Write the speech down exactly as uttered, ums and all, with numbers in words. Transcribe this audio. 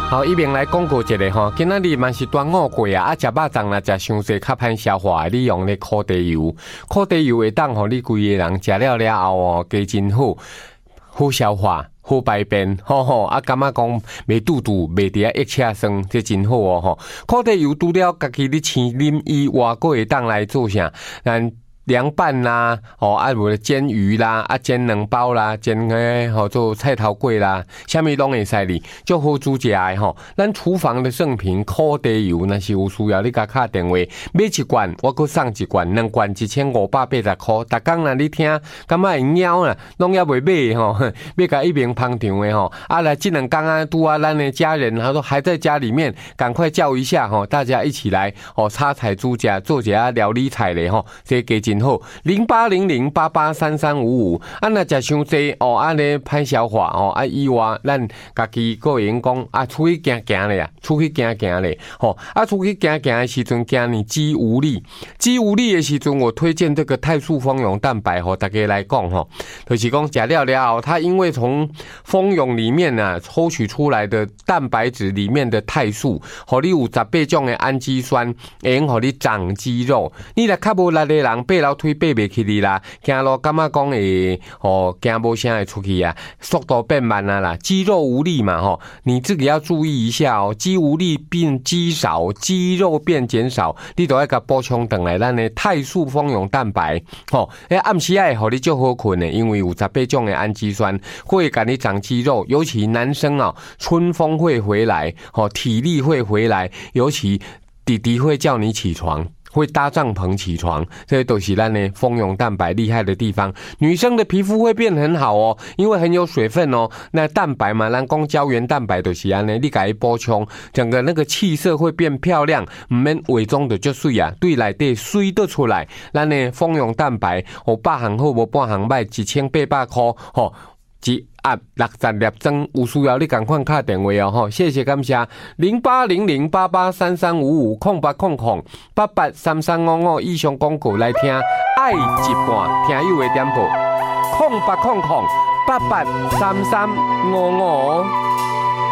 好，一边来广告一下吼，今仔日嘛是端午过啊，啊食肉粽啦，食伤济较歹消化的，你用咧苦地油，苦地油会当互你规个人食了了后哦，加真好，好消化。好排便，吼吼，啊，感觉讲袂肚肚，袂伫啊腋车酸，这真好哦吼。苦地油除了家己咧生啉以外，佫会当来做啥？咱凉拌啦，哦，啊，无煎鱼啦，啊，煎两包啦，煎个吼做菜头粿啦，啥物拢会使哩，足好煮食的吼。咱厨房的圣品苦地油，若是有需要，你甲敲电话买一罐，我佫送一罐，两罐一千五百八十箍。逐工若你听，感觉会猫啦，拢也袂买吼，要甲一边捧场的吼。啊，来这两工啊，拄啊，咱的家人他说还在家里面，赶快叫一下吼，大家一起来哦，插菜煮食，做一下料理菜咧吼，这加真。好零八零零八八三三五五，啊那食伤济哦，安尼歹消化哦，啊以外咱家己个人讲啊，出去行行咧啊，出去行行咧，吼啊出去行行的时阵，惊你肌无力，肌无力的时阵，我推荐这个泰素蜂蛹蛋白吼，大家来讲吼，就是讲食了了后，它因为从蜂蛹里面啊抽取出来的蛋白质里面的泰素，互你有十八种的氨基酸，会用互你长肌肉，你若较无力的人，爬楼推爬袂起你啦，行路感觉讲会哦，行无啥会出去啊，速度变慢啊啦，肌肉无力嘛吼，你自己要注意一下哦，肌无力变肌少，肌肉变减少，你都要甲补充回来咱的泰素蜂蛹蛋白吼，诶暗时爱互你足好困的，因为有十八种的氨基酸会给你长肌肉，尤其男生啊、哦，春风会回来，吼体力会回来，尤其弟弟会叫你起床。会搭帐篷起床，这些都是咱的蜂蛹蛋白厉害的地方。女生的皮肤会变很好哦，因为很有水分哦。那蛋白嘛，咱讲胶原蛋白就是安尼，你给它补充，整个那个气色会变漂亮，唔免伪装的就水啊，对内底水得出来。咱的蜂蛹蛋白，哦，百行好无半行歹，一千八百块，吼。一盒六十粒装，有需要你赶快打电话哦吼！谢谢感谢零八零零八八三三五五空八空空八八三三五五以上广告来听，爱一半听友的点播空八空空八八三三五五。